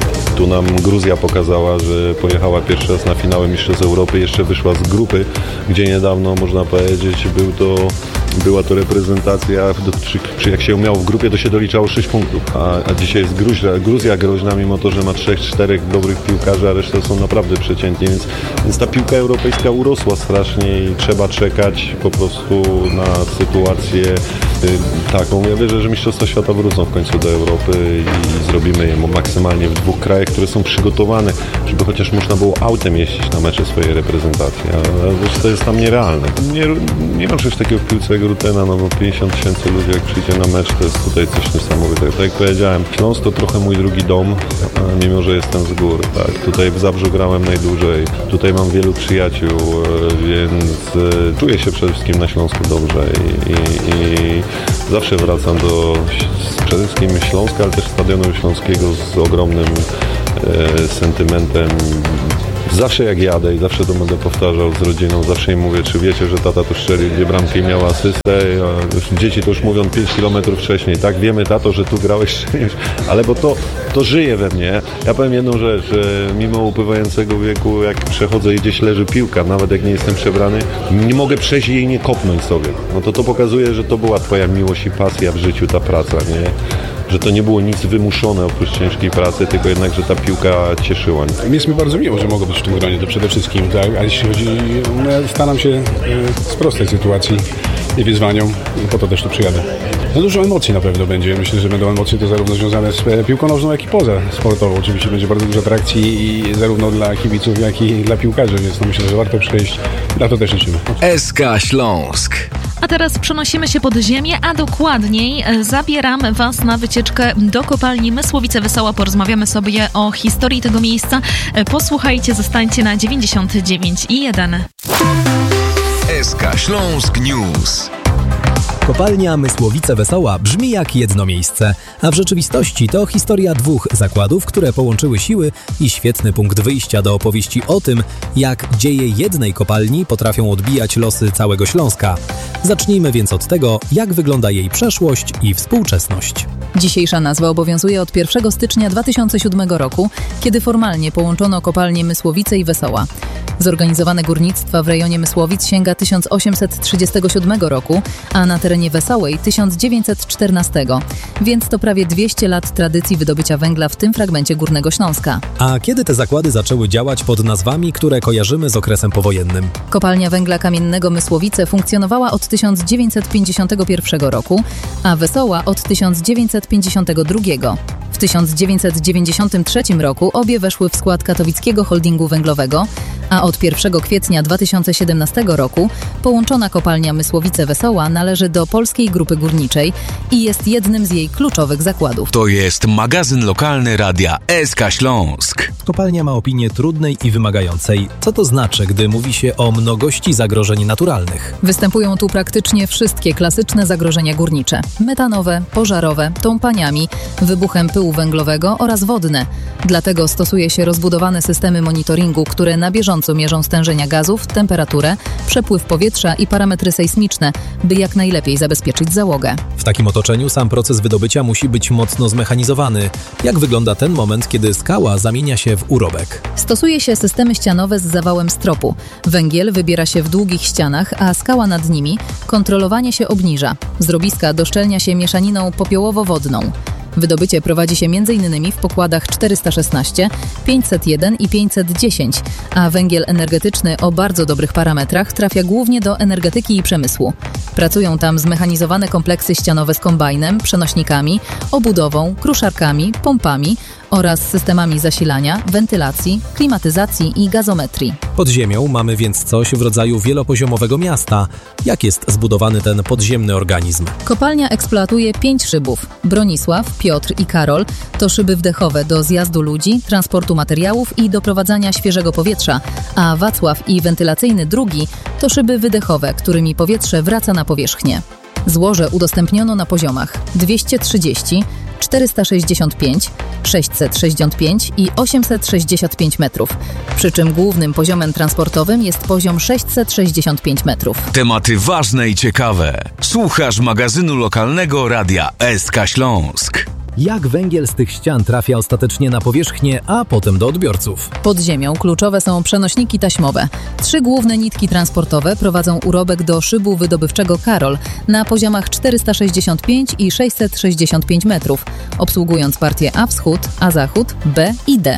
Tu nam Gruzja pokazała, że pojechała pierwszy raz na finały Mistrzostw Europy, jeszcze wyszła z grupy, gdzie niedawno, można powiedzieć, był to, była to reprezentacja, czy, czy jak się umiało w grupie, to się doliczało sześć punktów, a, a dzisiaj jest Gruzja, Gruzja groźna, mimo to, że ma trzech, czterech dobrych piłkarzy, a reszta są naprawdę przeciętni, więc, więc ta piłka europejska urosła strasznie i trzeba czekać po prostu na sytuację Tak, bo ja wierzę, że Mistrzostwa Świata wrócą w końcu do Europy i zrobimy je maksymalnie w dwóch krajach, które są przygotowane, żeby chociaż można było autem jeździć na mecze swojej reprezentacji, a to jest tam nierealne. Nie, nie ma czegoś takiego w piłce jak rutyna, no bo pięćdziesiąt tysięcy ludzi jak przyjdzie na mecz, to jest tutaj coś niesamowitego. Tak jak powiedziałem, Śląsk to trochę mój drugi dom, mimo że jestem z gór. Tak. Tutaj w Zabrzu grałem najdłużej, tutaj mam wielu przyjaciół, więc czuję się przede wszystkim na Śląsku dobrze i, i, i zawsze wracam do przede wszystkim Śląska, ale też Stadionu Śląskiego z ogromnym e, sentymentem. Zawsze jak jadę i zawsze to będę powtarzał z rodziną, zawsze im mówię, czy wiecie, że tata tu strzelił dwie bramki i miał asystę, a już dzieci to już mówią pięć kilometrów wcześniej, tak, wiemy tato, że tu grałeś, strzeliłeś, ale bo to, to żyje we mnie. Ja powiem jedną rzecz, że mimo upływającego wieku, jak przechodzę i gdzieś leży piłka, nawet jak nie jestem przebrany, nie mogę przejść i jej nie kopnąć sobie. No to to pokazuje, że to była twoja miłość i pasja w życiu, ta praca, nie? Że to nie było nic wymuszone oprócz ciężkiej pracy, tylko jednak, że ta piłka cieszyła. Jest mi bardzo miło, że mogę być w tym gronie, to przede wszystkim, tak? A jeśli chodzi, no ja staram się sprostać sytuacji i wyzwaniom i po to też tu przyjadę. No dużo emocji na pewno będzie. Myślę, że będą emocje to zarówno związane z piłką nożną, jak i poza sportową. Oczywiście będzie bardzo dużo atrakcji i zarówno dla kibiców, jak i dla piłkarzy, więc no myślę, że warto przyjść. Na to też liczymy. S K Śląsk. A teraz przenosimy się pod ziemię, a dokładniej zabieram Was na wycieczkę do kopalni Mysłowice Wesoła. Porozmawiamy sobie o historii tego miejsca. Posłuchajcie, zostańcie na dziewięćdziesiąt dziewięć i jeden. S K Śląsk News. Kopalnia Mysłowice Wesoła brzmi jak jedno miejsce, a w rzeczywistości to historia dwóch zakładów, które połączyły siły i świetny punkt wyjścia do opowieści o tym, jak dzieje jednej kopalni potrafią odbijać losy całego Śląska. Zacznijmy więc od tego, jak wygląda jej przeszłość i współczesność. Dzisiejsza nazwa obowiązuje od pierwszego stycznia dwa tysiące siódmego roku, kiedy formalnie połączono kopalnie Mysłowice i Wesoła. Zorganizowane górnictwa w rejonie Mysłowic sięga tysiąc osiemset trzydziestego siódmego roku, a na terenie Wesołej tysiąc dziewięćset czternastego, więc to prawie dwieście lat tradycji wydobycia węgla w tym fragmencie Górnego Śląska. A kiedy te zakłady zaczęły działać pod nazwami, które kojarzymy z okresem powojennym? Kopalnia węgla kamiennego Mysłowice funkcjonowała od tysiąc dziewięćset pięćdziesiątego pierwszego roku, a Wesoła od tysiąc dziewięćset pięćdziesiątego drugiego. W tysiąc dziewięćset dziewięćdziesiątym trzecim roku obie weszły w skład Katowickiego Holdingu Węglowego, a od pierwszego kwietnia dwa tysiące siedemnastego roku połączona kopalnia Mysłowice Wesoła należy do Polskiej Grupy Górniczej i jest jednym z jej kluczowych zakładów. To jest magazyn lokalny radia S K Śląsk. Kopalnia ma opinię trudnej i wymagającej. Co to znaczy, gdy mówi się o mnogości zagrożeń naturalnych? Występują tu praktycznie wszystkie klasyczne zagrożenia górnicze. Metanowe, pożarowe, tąpaniami, wybuchem pyłu węglowego oraz wodne. Dlatego stosuje się rozbudowane systemy monitoringu, które na bieżąco mierzą stężenia gazów, temperaturę, przepływ powietrza i parametry sejsmiczne, by jak najlepiej zabezpieczyć załogę. W takim otoczeniu sam proces wydobycia musi być mocno zmechanizowany. Jak wygląda ten moment, kiedy skała zamienia się w urobek? Stosuje się systemy ścianowe z zawałem stropu. Węgiel wybiera się w długich ścianach, a skała nad nimi kontrolowanie się obniża. Zrobiska doszczelnia się mieszaniną popiołowo-wodną. Wydobycie prowadzi się między innymi w pokładach czterysta szesnaście, pięćset jeden i pięćset dziesięć, a węgiel energetyczny o bardzo dobrych parametrach trafia głównie do energetyki i przemysłu. Pracują tam zmechanizowane kompleksy ścianowe z kombajnem, przenośnikami, obudową, kruszarkami, pompami oraz systemami zasilania, wentylacji, klimatyzacji i gazometrii. Pod ziemią mamy więc coś w rodzaju wielopoziomowego miasta. Jak jest zbudowany ten podziemny organizm? Kopalnia eksploatuje pięć szybów. Bronisław, Piotr i Karol to szyby wdechowe do zjazdu ludzi, transportu materiałów i doprowadzania świeżego powietrza, a Wacław i wentylacyjny drugi to szyby wydechowe, którymi powietrze wraca na powierzchnię. Złoże udostępniono na poziomach dwieście trzydzieści, czterysta sześćdziesiąt pięć, sześćset sześćdziesiąt pięć i osiemset sześćdziesiąt pięć metrów, przy czym głównym poziomem transportowym jest poziom sześćset sześćdziesiąt pięć metrów. Tematy ważne i ciekawe. Słuchasz magazynu lokalnego radia S K Śląsk. Jak węgiel z tych ścian trafia ostatecznie na powierzchnię, a potem do odbiorców? Pod ziemią kluczowe są przenośniki taśmowe. Trzy główne nitki transportowe prowadzą urobek do szybu wydobywczego Karol na poziomach czterysta sześćdziesiąt pięć i sześćset sześćdziesiąt pięć metrów, obsługując partię A wschód, A zachód, B i D.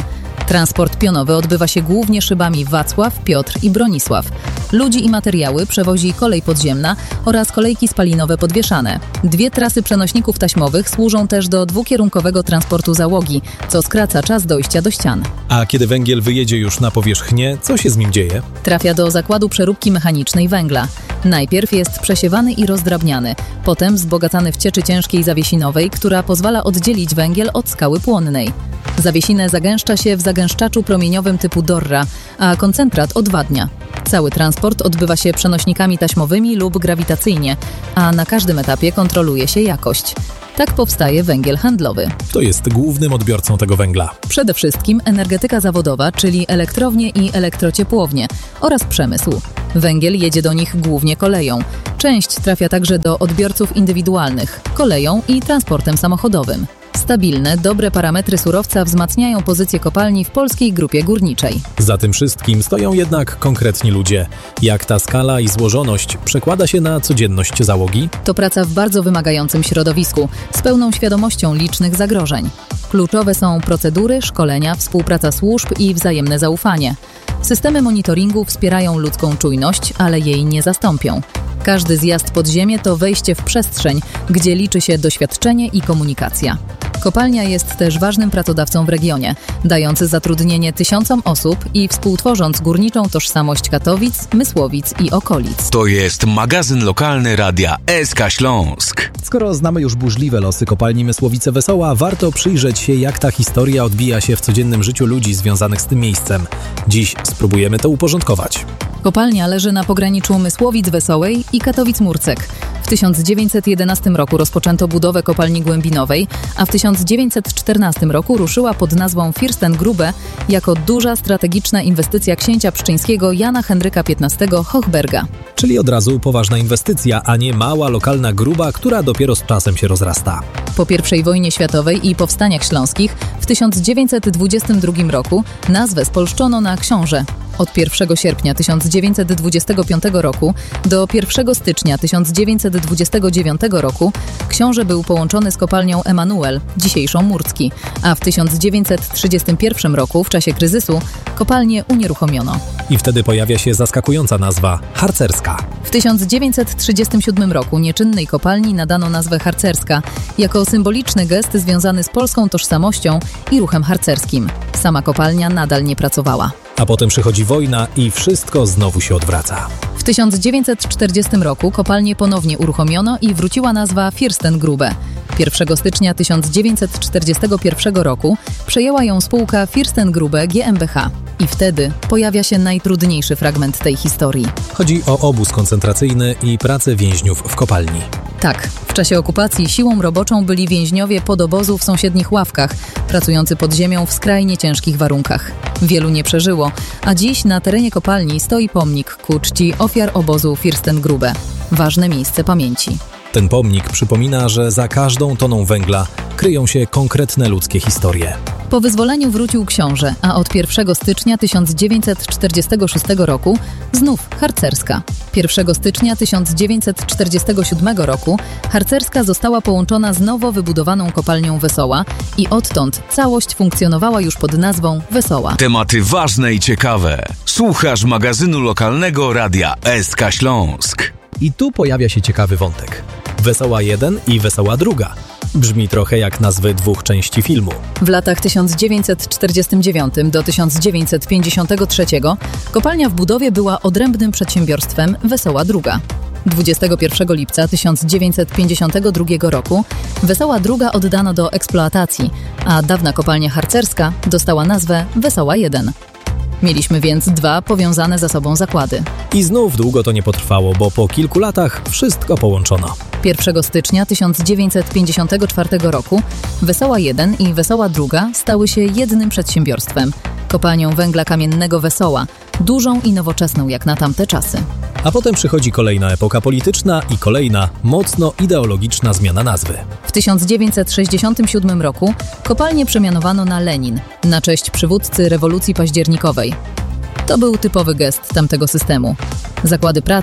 Transport pionowy odbywa się głównie szybami Wacław, Piotr i Bronisław. Ludzi i materiały przewozi kolej podziemna oraz kolejki spalinowe podwieszane. Dwie trasy przenośników taśmowych służą też do dwukierunkowego transportu załogi, co skraca czas dojścia do ścian. A kiedy węgiel wyjedzie już na powierzchnię, co się z nim dzieje? Trafia do zakładu przeróbki mechanicznej węgla. Najpierw jest przesiewany i rozdrabniany, potem wzbogacany w cieczy ciężkiej zawiesinowej, która pozwala oddzielić węgiel od skały płonnej. Zawiesinę zagęszcza się w zagęszczaczu promieniowym typu Dorra, a koncentrat odwadnia. Cały transport odbywa się przenośnikami taśmowymi lub grawitacyjnie, a na każdym etapie kontroluje się jakość. Tak powstaje węgiel handlowy. Kto jest głównym odbiorcą tego węgla? Przede wszystkim energetyka zawodowa, czyli elektrownie i elektrociepłownie oraz przemysł. Węgiel jedzie do nich głównie koleją. Część trafia także do odbiorców indywidualnych, koleją i transportem samochodowym. Stabilne, dobre parametry surowca wzmacniają pozycję kopalni w polskiej grupie górniczej. Za tym wszystkim stoją jednak konkretni ludzie. Jak ta skala i złożoność przekłada się na codzienność załogi? To praca w bardzo wymagającym środowisku, z pełną świadomością licznych zagrożeń. Kluczowe są procedury, szkolenia, współpraca służb i wzajemne zaufanie. Systemy monitoringu wspierają ludzką czujność, ale jej nie zastąpią. Każdy zjazd pod ziemię to wejście w przestrzeń, gdzie liczy się doświadczenie i komunikacja. Kopalnia jest też ważnym pracodawcą w regionie, dający zatrudnienie tysiącom osób i współtworząc górniczą tożsamość Katowic, Mysłowic i okolic. To jest magazyn lokalny Radia S K Śląsk. Skoro znamy już burzliwe losy kopalni Mysłowice-Wesoła, warto przyjrzeć się, jak ta historia odbija się w codziennym życiu ludzi związanych z tym miejscem. Dziś spróbujemy to uporządkować. Kopalnia leży na pograniczu Mysłowic-Wesołej i Katowic-Murcek. W tysiąc dziewięćset jedenastym roku rozpoczęto budowę kopalni głębinowej, a w tysiąc dziewięćset czternastym roku ruszyła pod nazwą Fürstengrube jako duża strategiczna inwestycja księcia pszczyńskiego Jana Henryka piętnastego Hochberga. Czyli od razu poważna inwestycja, a nie mała lokalna gruba, która dopiero z czasem się rozrasta. Po pierwszej wojnie światowej i powstaniach śląskich w tysiąc dziewięćset dwudziestym drugim roku nazwę spolszczono na Książę. Od pierwszego sierpnia tysiąc dziewięćset dwudziestego piątego roku do pierwszego stycznia tysiąc dziewięćset dwudziestego dziewiątego roku Książę był połączony z kopalnią Emanuel, dzisiejszą Murcki, a w tysiąc dziewięćset trzydziestym pierwszym roku, w czasie kryzysu, kopalnię unieruchomiono. I wtedy pojawia się zaskakująca nazwa – harcerska. W tysiąc dziewięćset trzydziestym siódmym roku nieczynnej kopalni nadano nazwę harcerska jako symboliczny gest związany z polską tożsamością i ruchem harcerskim. Sama kopalnia nadal nie pracowała. A potem przychodzi wojna i wszystko znowu się odwraca. W tysiąc dziewięćset czterdziestym roku kopalnię ponownie uruchomiono i wróciła nazwa Fürstengrube. pierwszego stycznia tysiąc dziewięćset czterdziestego pierwszego roku przejęła ją spółka Fürstengrube G m b H. I wtedy pojawia się najtrudniejszy fragment tej historii. Chodzi o obóz koncentracyjny i pracę więźniów w kopalni. Tak, w czasie okupacji siłą roboczą byli więźniowie podobozu w sąsiednich ławkach, pracujący pod ziemią w skrajnie ciężkich warunkach. Wielu nie przeżyło, a dziś na terenie kopalni stoi pomnik ku czci ofiar obozu Fürstengrube. Ważne miejsce pamięci. Ten pomnik przypomina, że za każdą toną węgla kryją się konkretne ludzkie historie. Po wyzwoleniu wrócił książę, a od pierwszego stycznia tysiąc dziewięćset czterdziestego szóstego roku znów harcerska. pierwszego stycznia tysiąc dziewięćset czterdziestego siódmego roku harcerska została połączona z nowo wybudowaną kopalnią Wesoła i odtąd całość funkcjonowała już pod nazwą Wesoła. Tematy ważne i ciekawe. Słuchasz magazynu lokalnego Radia S K Śląsk. I tu pojawia się ciekawy wątek. Wesoła jeden i Wesoła druga. Brzmi trochę jak nazwy dwóch części filmu. W latach tysiąc dziewięćset czterdziestym dziewiątym do tysiąc dziewięćset pięćdziesiątego trzeciego kopalnia w budowie była odrębnym przedsiębiorstwem Wesoła druga. dwudziestego pierwszego lipca tysiąc dziewięćset pięćdziesiątego drugiego roku Wesoła druga oddano do eksploatacji, a dawna kopalnia harcerska dostała nazwę Wesoła jeden. Mieliśmy więc dwa powiązane ze sobą zakłady. I znów długo to nie potrwało, bo po kilku latach wszystko połączono. pierwszego stycznia tysiąc dziewięćset pięćdziesiątego czwartego roku Wesoła jeden i Wesoła druga stały się jednym przedsiębiorstwem, kopalnią węgla kamiennego Wesoła, dużą i nowoczesną jak na tamte czasy. A potem przychodzi kolejna epoka polityczna i kolejna, mocno ideologiczna zmiana nazwy. W tysiąc dziewięćset sześćdziesiątym siódmym roku kopalnię przemianowano na Lenin, na cześć przywódcy rewolucji październikowej. To był typowy gest tamtego systemu. Zakłady pracy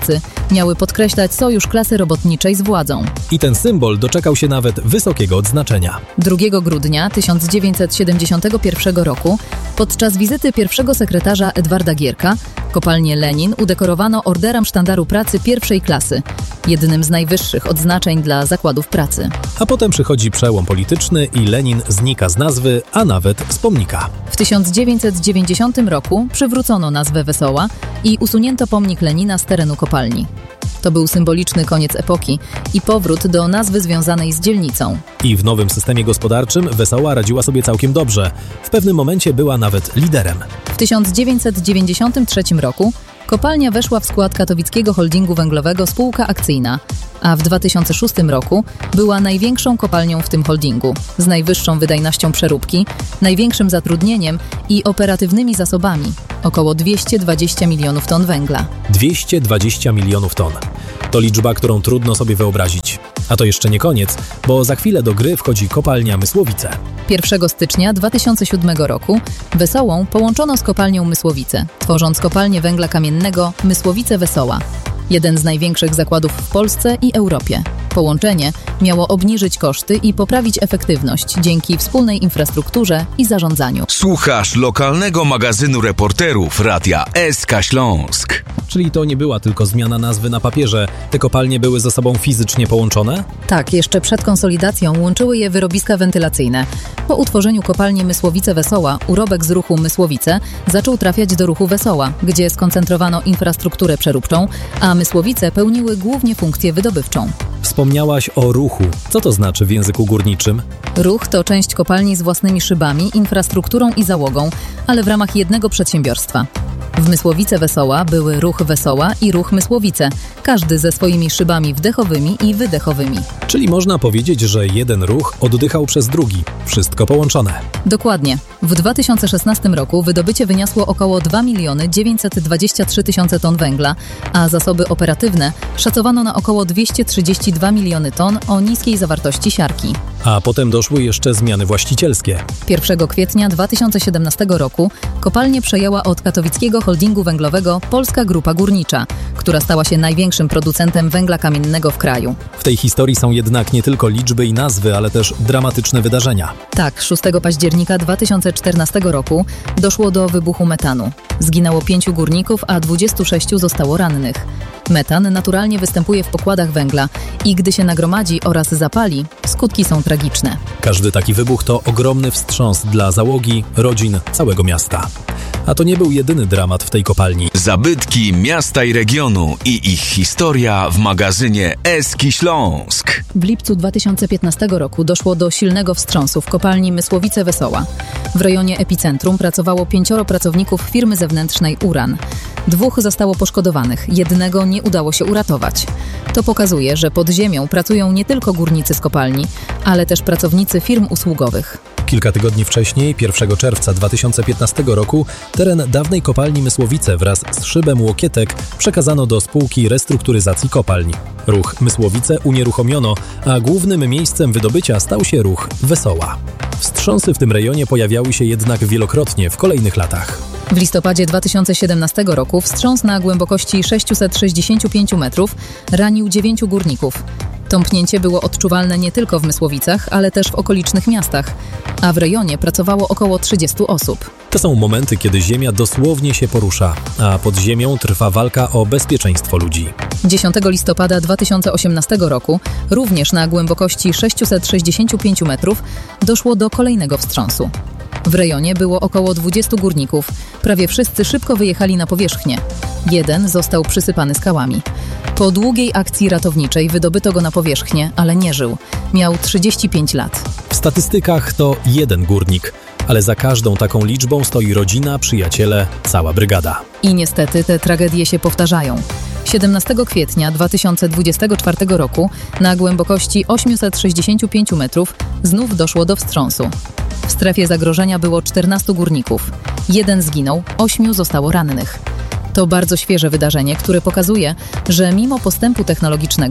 Miały podkreślać sojusz klasy robotniczej z władzą. I ten symbol doczekał się nawet wysokiego odznaczenia. drugiego grudnia tysiąc dziewięćset siedemdziesiątego pierwszego roku podczas wizyty pierwszego sekretarza Edwarda Gierka kopalnię Lenin udekorowano Orderem Sztandaru Pracy pierwszej klasy, jednym z najwyższych odznaczeń dla zakładów pracy. A potem przychodzi przełom polityczny i Lenin znika z nazwy, a nawet z pomnika. W tysiąc dziewięćset dziewięćdziesiątym roku przywrócono nazwę Wesoła i usunięto pomnik Lenina z terenu kopalni. To był symboliczny koniec epoki i powrót do nazwy związanej z dzielnicą. I w nowym systemie gospodarczym Wesoła radziła sobie całkiem dobrze. W pewnym momencie była nawet liderem. W tysiąc dziewięćset dziewięćdziesiątym trzecim roku kopalnia weszła w skład katowickiego holdingu węglowego Spółka Akcyjna, a w dwa tysiące szóstym roku była największą kopalnią w tym holdingu, z najwyższą wydajnością przeróbki, największym zatrudnieniem i operatywnymi zasobami – około dwieście dwadzieścia milionów ton węgla. dwieście dwadzieścia milionów ton. To liczba, którą trudno sobie wyobrazić. A to jeszcze nie koniec, bo za chwilę do gry wchodzi kopalnia Mysłowice. pierwszego stycznia dwa tysiące siódmego roku Wesołą połączono z kopalnią Mysłowice, tworząc kopalnię węgla kamiennego Mysłowice Wesoła. Jeden z największych zakładów w Polsce i Europie. Połączenie miało obniżyć koszty i poprawić efektywność dzięki wspólnej infrastrukturze i zarządzaniu. Słuchasz lokalnego magazynu reporterów Radia S K Śląsk. Czyli to nie była tylko zmiana nazwy na papierze. Te kopalnie były ze sobą fizycznie połączone? Tak, jeszcze przed konsolidacją łączyły je wyrobiska wentylacyjne. Po utworzeniu kopalni Mysłowice Wesoła urobek z ruchu Mysłowice zaczął trafiać do ruchu Wesoła, gdzie skoncentrowano infrastrukturę przeróbczą, a Mysłowice pełniły głównie funkcję wydobywczą. Wspomniałaś o ruchu. Co to znaczy w języku górniczym? Ruch to część kopalni z własnymi szybami, infrastrukturą i załogą, ale w ramach jednego przedsiębiorstwa. W Mysłowice Wesoła były ruch Wesoła i ruch Mysłowice, każdy ze swoimi szybami wdechowymi i wydechowymi. Czyli można powiedzieć, że jeden ruch oddychał przez drugi. Wszystko połączone. Dokładnie. W dwa tysiące szesnastym roku wydobycie wyniosło około dwa miliony dziewięćset dwadzieścia trzy tysiące ton węgla, a zasoby operatywne szacowano na około dwieście trzydzieści dwa miliony ton o niskiej zawartości siarki. A potem doszły jeszcze zmiany właścicielskie. pierwszego kwietnia dwa tysiące siedemnastego roku kopalnię przejęła od katowickiego holdingu węglowego Polska Grupa Górnicza, która stała się największym producentem węgla kamiennego w kraju. W tej historii są jednak nie tylko liczby i nazwy, ale też dramatyczne wydarzenia. Tak, szóstego października dwa tysiące czternastego roku doszło do wybuchu metanu. Zginęło pięciu górników, a dwudziestu sześciu zostało rannych. Metan naturalnie występuje w pokładach węgla i gdy się nagromadzi oraz zapali, skutki są tragiczne. Każdy taki wybuch to ogromny wstrząs dla załogi, rodzin, całego miasta. A to nie był jedyny dramat w tej kopalni. Zabytki miasta i regionu i ich historia w magazynie Eski Śląsk. W lipcu dwa tysiące piętnastego roku doszło do silnego wstrząsu w kopalni Mysłowice Wesoła. W rejonie epicentrum pracowało pięcioro pracowników firmy zewnętrznej Uran. Dwóch zostało poszkodowanych, jednego nie udało się uratować. To pokazuje, że pod ziemią pracują nie tylko górnicy z kopalni, ale też pracownicy firm usługowych. Kilka tygodni wcześniej, pierwszego czerwca dwa tysiące piętnastego roku, teren dawnej kopalni Mysłowice wraz z szybem Łokietek przekazano do spółki restrukturyzacji kopalń. Ruch Mysłowice unieruchomiono, a głównym miejscem wydobycia stał się ruch Wesoła. Wstrząsy w tym rejonie pojawiały się jednak wielokrotnie w kolejnych latach. W listopadzie dwa tysiące siedemnastego roku wstrząs na głębokości sześćset sześćdziesiąt pięć metrów ranił dziewięciu górników. Tąpnięcie było odczuwalne nie tylko w Mysłowicach, ale też w okolicznych miastach, a w rejonie pracowało około trzydziestu osób. To są momenty, kiedy ziemia dosłownie się porusza, a pod ziemią trwa walka o bezpieczeństwo ludzi. dziesiątego listopada dwa tysiące osiemnastego roku, również na głębokości sześćset sześćdziesiąt pięć metrów, doszło do kolejnego wstrząsu. W rejonie było około dwudziestu górników. Prawie wszyscy szybko wyjechali na powierzchnię. Jeden został przysypany skałami. Po długiej akcji ratowniczej wydobyto go na powierzchnię, ale nie żył. Miał trzydzieści pięć lat. W statystykach to jeden górnik, ale za każdą taką liczbą stoi rodzina, przyjaciele, cała brygada. I niestety te tragedie się powtarzają. siedemnastego kwietnia dwa tysiące dwudziestego czwartego roku na głębokości osiemset sześćdziesiąt pięć metrów znów doszło do wstrząsu. W strefie zagrożenia było czternastu górników. Jeden zginął, ośmiu zostało rannych. To bardzo świeże wydarzenie, które pokazuje, że mimo postępu technologicznego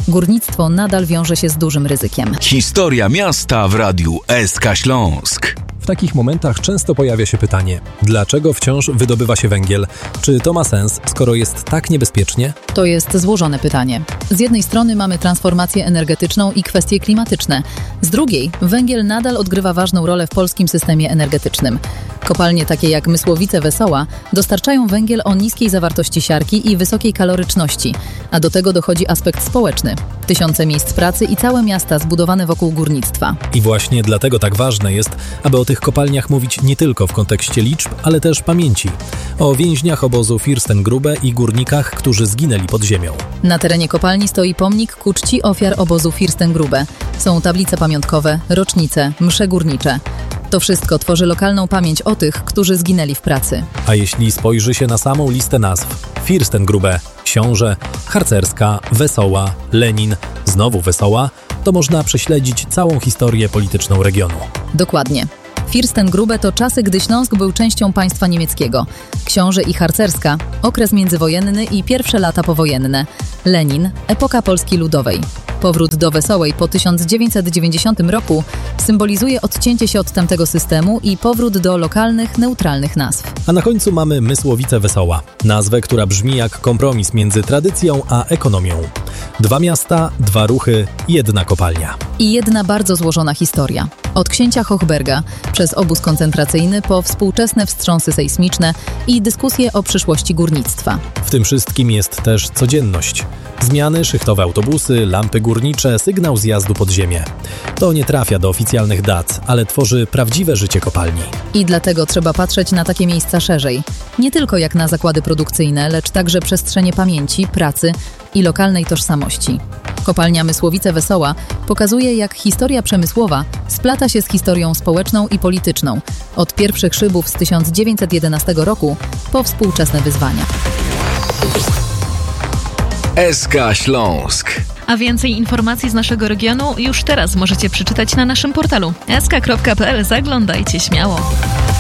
Górnictwo nadal wiąże się z dużym ryzykiem. Historia miasta w Radiu S K Śląsk. W takich momentach często pojawia się pytanie, dlaczego wciąż wydobywa się węgiel? Czy to ma sens, skoro jest tak niebezpiecznie? To jest złożone pytanie. Z jednej strony mamy transformację energetyczną i kwestie klimatyczne. Z drugiej, węgiel nadal odgrywa ważną rolę w polskim systemie energetycznym. Kopalnie takie jak Mysłowice-Wesoła dostarczają węgiel o niskiej zawartości siarki i wysokiej kaloryczności, a do tego dochodzi aspekt społeczny. Tysiące miejsc pracy i całe miasta zbudowane wokół górnictwa. I właśnie dlatego tak ważne jest, aby o tych kopalniach mówić nie tylko w kontekście liczb, ale też pamięci. O więźniach obozu Fürstengrube i górnikach, którzy zginęli pod ziemią. Na terenie kopalni stoi pomnik ku czci ofiar obozu Fürstengrube. Są tablice pamiątkowe, rocznice, msze górnicze. To wszystko tworzy lokalną pamięć o tych, którzy zginęli w pracy. A jeśli spojrzy się na samą listę nazw: Fürstengrube, Książę, Harcerska, Wesoła, Lenin, znowu Wesoła, to można prześledzić całą historię polityczną regionu. Dokładnie. Fürstengrube to czasy, gdy Śląsk był częścią państwa niemieckiego. Książę i Harcerska – okres międzywojenny i pierwsze lata powojenne. Lenin – epoka Polski Ludowej. Powrót do Wesołej po tysiąc dziewięćset dziewięćdziesiątym roku symbolizuje odcięcie się od tamtego systemu i powrót do lokalnych, neutralnych nazw. A na końcu mamy Mysłowice-Wesoła. Nazwę, która brzmi jak kompromis między tradycją a ekonomią. Dwa miasta, dwa ruchy, jedna kopalnia. I jedna bardzo złożona historia. Od księcia Hochberga, przez obóz koncentracyjny po współczesne wstrząsy sejsmiczne i dyskusje o przyszłości górnictwa. W tym wszystkim jest też codzienność. Zmiany, szychtowe autobusy, lampy górnicze, sygnał zjazdu pod ziemię. To nie trafia do oficjalnych dat, ale tworzy prawdziwe życie kopalni. I dlatego trzeba patrzeć na takie miejsca szerzej. Nie tylko jak na zakłady produkcyjne, lecz także przestrzenie pamięci, pracy i lokalnej tożsamości. Kopalnia Mysłowice-Wesoła pokazuje, jak historia przemysłowa splata się z historią społeczną i polityczną. Od pierwszych szybów z tysiąc dziewięćset jedenastego roku po współczesne wyzwania. S K Śląsk. A więcej informacji z naszego regionu już teraz możecie przeczytać na naszym portalu s k kropka p l. Zaglądajcie śmiało.